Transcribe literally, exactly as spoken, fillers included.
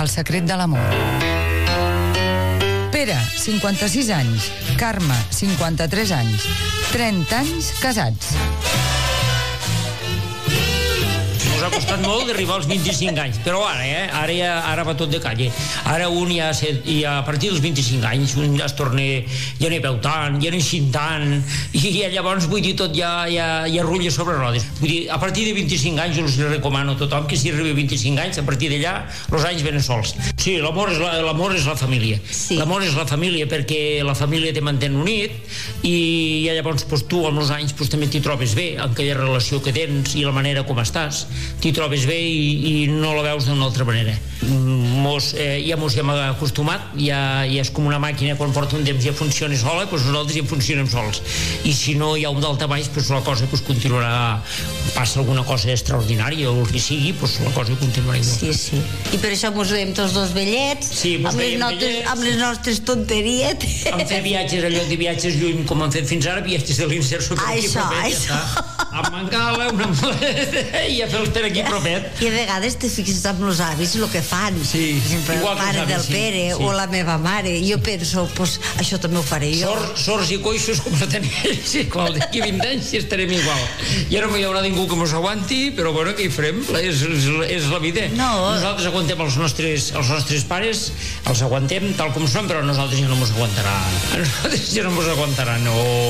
El secret de l'amor. Pere, cinquanta-sis anys. Carme, cinquanta-tres anys. trenta anys casats. Us ha costat molt d'arribar als vint-i-cinc anys, però ara, eh? Ara, ja, ara va tot de calle. Ara un ja, ja a partir dels vint-i-cinc anys un ja es torna, ja no hi veu tant, ja no hi sent tant, i ja llavors, vull dir, tot ja, ja, ja rulla sobre rodes. Vull dir, a partir de vint-i-cinc anys us recomano a tothom que si arriba a vint-i-cinc anys, a partir d'allà, els anys venen sols. Sí, l'amor és la, l'amor és la família. Sí. L'amor és la família perquè la família te mantén unit i ja llavors pues, tu amb els anys pues, també t'hi trobes bé en aquella relació que tens i la manera com estàs. T'hi trobes bé i, i no la veus d'una altra manera. Mos, eh, ja mos hi hem acostumat, ja, ja és com una màquina, quan porta un temps ja funciona sola, doncs nosaltres ja funcionem sols. I si no hi ha un daltabaix, doncs la cosa doncs, continuarà, passa alguna cosa extraordinària o el que sigui, doncs la cosa continuarà igual. Sí, sí. I per això mos veiem tots dos vellets, sí, amb, les nostres, vellets, amb les nostres tonteries. Hem fet viatges, allò de viatges lluny, com hem fet fins ara, viatges de l'insert sobre aquí propet, això. Ja està. Amb mancala, una maleta, i a fer per aquí propet. I a vegades te fixes amb els avis el que fan. Sí, sempre el pare del Pere sí, sí. O la meva mare. Jo penso, pues, això també ho faré jo. Sor, sords i coixos com no tenim ells, igual d'aquí vint anys estarem igual. I ara no hi haurà ningú que mos aguanti, però bueno, què hi farem? És, és, és la vida. No. Nosaltres aguantem els nostres, els nostres pares, els aguantem tal com són, però nosaltres ja no mos aguantarà. A nosaltres ja no mos aguantarà, no.